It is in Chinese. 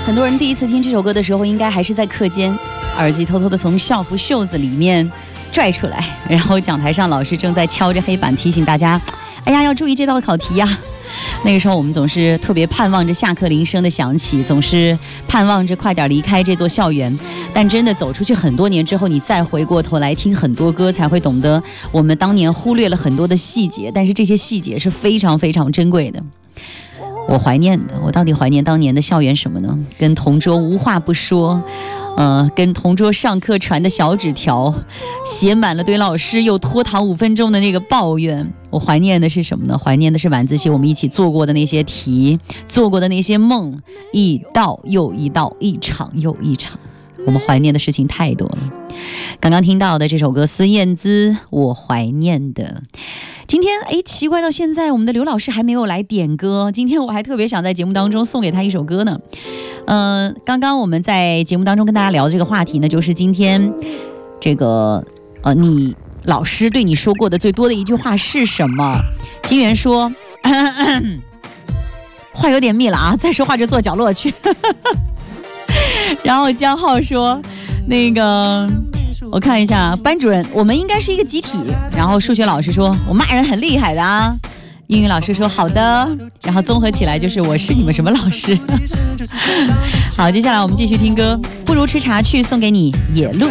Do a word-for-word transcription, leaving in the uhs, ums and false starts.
很多人第一次听这首歌的时候，应该还是在课间，耳机偷偷的从校服袖子里面拽出来，然后讲台上老师正在敲着黑板提醒大家，哎呀，要注意这道考题呀。那个时候我们总是特别盼望着下课铃声的响起，总是盼望着快点离开这座校园。但真的走出去很多年之后，你再回过头来听很多歌，才会懂得我们当年忽略了很多的细节，但是这些细节是非常非常珍贵的。我怀念的，我到底怀念当年的校园什么呢？跟同桌无话不说，呃，跟同桌上课传的小纸条，写满了对老师又拖堂五分钟的那个抱怨。我怀念的是什么呢？怀念的是晚自习我们一起做过的那些题，做过的那些梦，一道又一道，一场又一场。我们怀念的事情太多了。刚刚听到的这首歌，孙燕姿，我怀念的。今天哎，奇怪到现在我们的刘老师还没有来点歌。今天我还特别想在节目当中送给他一首歌呢。嗯、呃，刚刚我们在节目当中跟大家聊的这个话题呢，就是今天这个呃，你老师对你说过的最多的一句话是什么？金源说，咳咳话有点密了啊，再说话就坐角落去。然后江浩说，那个。我看一下，班主任，我们应该是一个集体。然后数学老师说，我骂人很厉害的啊。英语老师说好的，然后综合起来就是我是你们什么老师。好，接下来我们继续听歌，不如吃茶去，送给你野鹿。